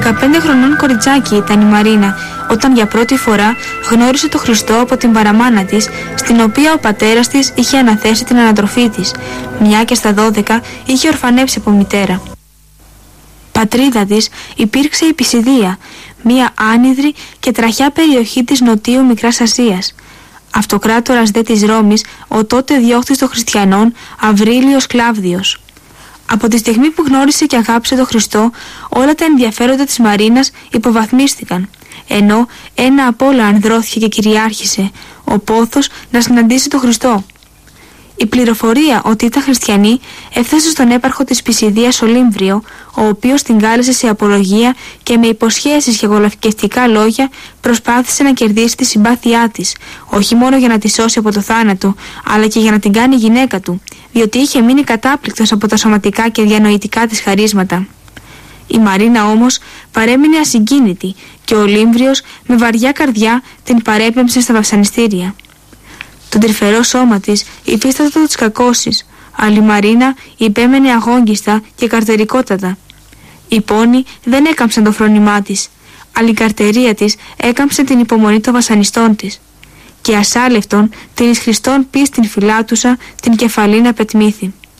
15 χρονών κοριτσάκι ήταν η Μαρίνα όταν για πρώτη φορά γνώρισε τον Χριστό από την παραμάνα της, στην οποία ο πατέρας της είχε αναθέσει την ανατροφή της, μια και στα 12 είχε ορφανέψει από μητέρα. Πατρίδα της υπήρξε η Πισιδία, μια άνυδρη και τραχιά περιοχή της νοτίου Μικράς Ασίας. Αυτοκράτορας δε της Ρώμης, ο τότε διώχτης των χριστιανών Αβρίλιος Κλάβδιος. Από τη στιγμή που γνώρισε και αγάπησε τον Χριστό, όλα τα ενδιαφέροντα της Μαρίνας υποβαθμίστηκαν, ενώ ένα απ' όλα ανδρώθηκε και κυριάρχησε, ο πόθος να συναντήσει τον Χριστό. Η πληροφορία ότι ήταν χριστιανή έφτασε στον έπαρχο της Πισιδίας Ολύμβριο, ο οποίος την κάλεσε σε απολογία και με υποσχέσεις και γολαφικευτικά λόγια προσπάθησε να κερδίσει τη συμπάθειά της, όχι μόνο για να τη σώσει από το θάνατο, αλλά και για να την κάνει γυναίκα του, διότι είχε μείνει κατάπληκτος από τα σωματικά και διανοητικά της χαρίσματα. Η Μαρίνα όμως παρέμεινε ασυγκίνητη και ο Ολύμβριος με βαριά καρδιά την παρέπεμψε στα βασανιστήρια. Το τρυφερό σώμα της υφίστατο τις κακώσεις, αλλά η Μαρίνα υπέμενε αγόγγιστα και καρτερικότατα. Οι πόνοι δεν έκαμψαν το φρόνημά της, αλλά η καρτερία της έκαμψε την υπομονή των βασανιστών της. Και ασάλευτον την εις Χριστόν πίστην φυλάτουσα την κεφαλήν απετμήθη.